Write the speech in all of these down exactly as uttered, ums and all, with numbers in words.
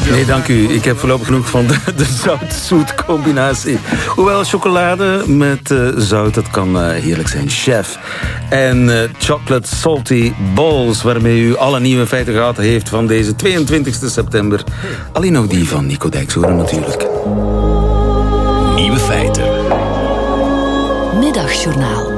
Nee, dank u. Ik heb voorlopig genoeg van de, de zout-zoet combinatie. Hoewel chocolade met uh, zout, dat kan uh, heerlijk zijn. Chef. En uh, chocolate salty balls, waarmee u alle nieuwe feiten gehad heeft van deze tweeëntwintigste september. Alleen nog die van Nico Dijkshoorn natuurlijk. Nieuwe feiten. Middagjournaal.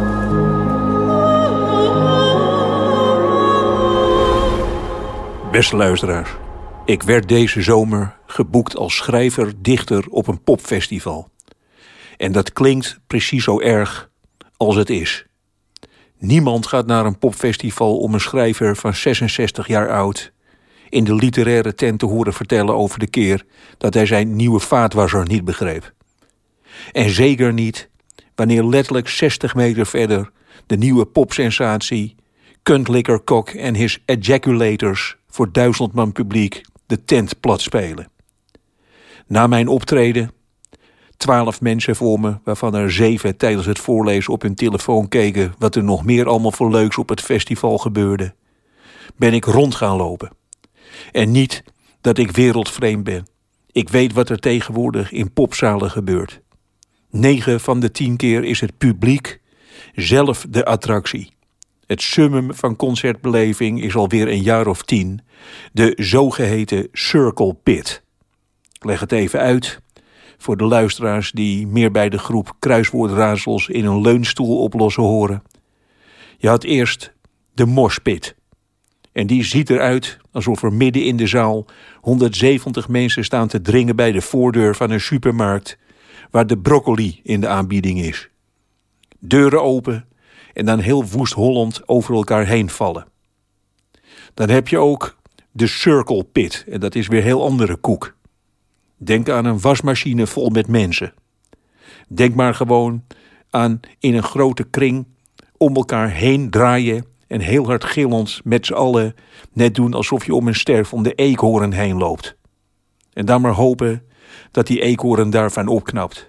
Beste luisteraars, ik werd deze zomer geboekt als schrijver-dichter op een popfestival. En dat klinkt precies zo erg als het is. Niemand gaat naar een popfestival om een schrijver van zesenzestig jaar oud in de literaire tent te horen vertellen over de keer dat hij zijn nieuwe vaatwasser niet begreep. En zeker niet wanneer letterlijk zestig meter verder de nieuwe popsensatie Kuntlikker Kok en his ejaculators voor duizend man publiek de tent plat spelen. Na mijn optreden, twaalf mensen voor me, waarvan er zeven tijdens het voorlezen op hun telefoon keken wat er nog meer allemaal voor leuks op het festival gebeurde, ben ik rond gaan lopen. En niet dat ik wereldvreemd ben. Ik weet wat er tegenwoordig in popzalen gebeurt. Negen van de tien keer is het publiek zelf de attractie. Het summum van concertbeleving is alweer een jaar of tien de zogeheten Circle Pit. Ik leg het even uit voor de luisteraars die meer bij de groep kruiswoordraadsels in een leunstoel oplossen horen. Je had eerst de Moshpit. En die ziet eruit alsof er midden in de zaal honderdzeventig mensen staan te dringen bij de voordeur van een supermarkt waar de broccoli in de aanbieding is. Deuren open en dan heel woest Holland over elkaar heen vallen. Dan heb je ook de Circle Pit en dat is weer heel andere koek. Denk aan een wasmachine vol met mensen. Denk maar gewoon aan in een grote kring om elkaar heen draaien en heel hard gillend met z'n allen net doen alsof je om een ster om de eekhoorn heen loopt. En dan maar hopen dat die eekhoorn daarvan opknapt.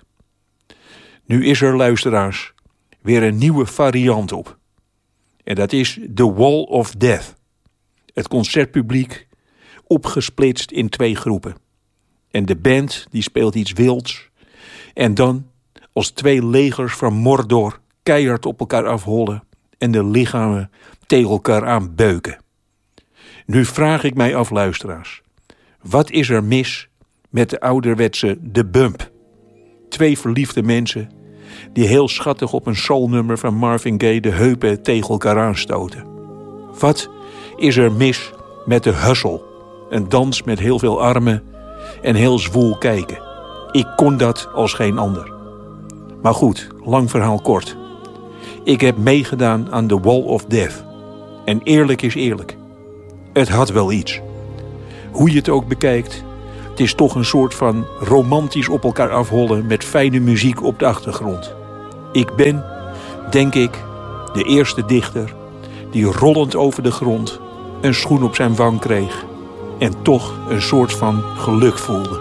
Nu is er, luisteraars, weer een nieuwe variant op. En dat is The Wall of Death. Het concertpubliek opgesplitst in twee groepen. En de band die speelt iets wilds. En dan als twee legers van Mordor keihard op elkaar afhollen en de lichamen tegen elkaar aan beuken. Nu vraag ik mij af, luisteraars. Wat is er mis met de ouderwetse The Bump? Twee verliefde mensen die heel schattig op een soulnummer van Marvin Gaye de heupen tegen elkaar aanstoten. Wat is er mis met de Hustle? Een dans met heel veel armen en heel zwoel kijken. Ik kon dat als geen ander. Maar goed, lang verhaal kort. Ik heb meegedaan aan The Wall of Death. En eerlijk is eerlijk. Het had wel iets. Hoe je het ook bekijkt, het is toch een soort van romantisch op elkaar afhollen met fijne muziek op de achtergrond. Ik ben, denk ik, de eerste dichter die rollend over de grond een schoen op zijn wang kreeg en toch een soort van geluk voelde.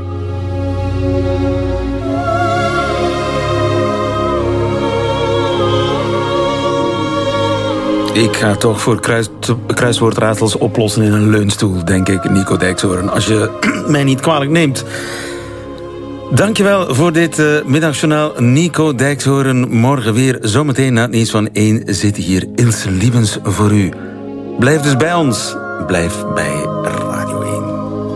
Ik ga toch voor kruis, kruiswoordraadsels oplossen in een leunstoel, denk ik, Nico Dijkshoorn. Als je mij niet kwalijk neemt. Dankjewel voor dit uh, middagjournaal, Nico Dijkshoorn. Morgen weer, zometeen na het nieuws van één, zit hier Ilse Liebens voor u. Blijf dus bij ons. Blijf bij